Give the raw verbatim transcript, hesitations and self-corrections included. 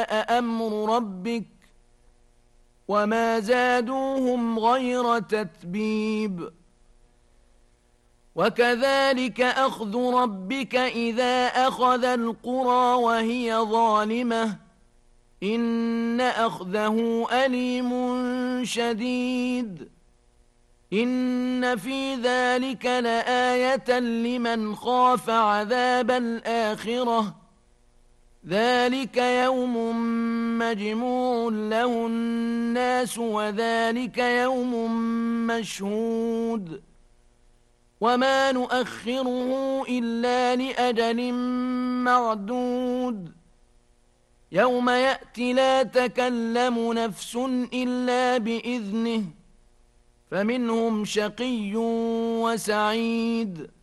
جاء أمر ربك وما زادوهم غير تتبيب وكذلك أخذ ربك إذا أخذ القرى وهي ظالمة إن أخذه أليم شديد إن في ذلك لآية لمن خاف عذاب الآخرة ذلك يوم مجموع له الناس وذلك يوم مشهود وما نؤخره إلا لأجل معدود يوم يأتي لا تكلم نفس إلا بإذنه فمنهم شقي وسعيد